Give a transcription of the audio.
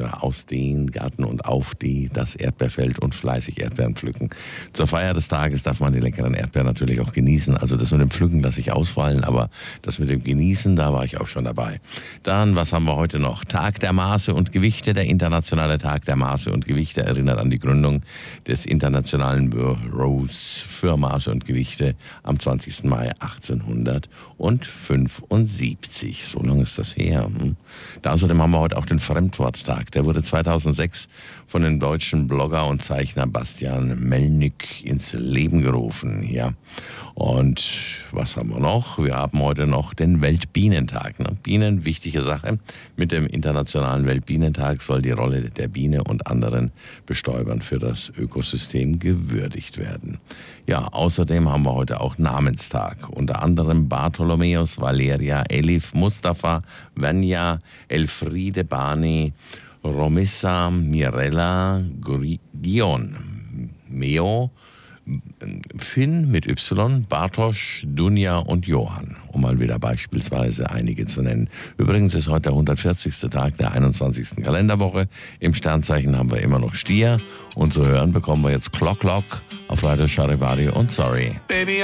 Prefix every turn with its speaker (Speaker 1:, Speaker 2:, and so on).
Speaker 1: aus den Gärten und auf das Erdbeerfeld und fleißig Erdbeeren pflücken. Zur Feier des Tages darf man die leckeren Erdbeeren natürlich auch genießen. Also das mit dem Pflücken lasse ich ausfallen, aber das mit dem Genießen, da war ich auch schon dabei. Dann, was haben wir heute noch? Tag der Maße und Gewichte. Der internationale Tag der Maße und Gewichte erinnert an die Gründung des Internationalen Büros für Maße und Gewichte am 20. Mai 1875. So lange ist das her. Außerdem haben wir heute auch den Fremdworttag. Der wurde 2006 von dem deutschen Blogger und Zeichner Bastian Melnick ins Leben gerufen. Ja. Und was haben wir noch? Wir haben heute noch den Weltbienentag. Bienen, wichtige Sache. Mit dem Internationalen Weltbienentag soll die Rolle der Biene und anderen Bestäubern für das Ökosystem gewürdigt werden. Ja, außerdem haben wir heute auch Namenstag. Unter anderem Bartholomäus, Valeria, Elif, Mustafa, Vanya, Elfriede, Bani, Romissa, Mirella, Gion, Meo, Finn mit Y, Bartosz, Dunja und Johann, um mal wieder beispielsweise einige zu nennen. Übrigens ist heute der 140. Tag der 21. Kalenderwoche. Im Sternzeichen haben wir immer noch Stier und zu hören bekommen wir jetzt Clock Clock auf Radio Charivari und Sorry. Baby,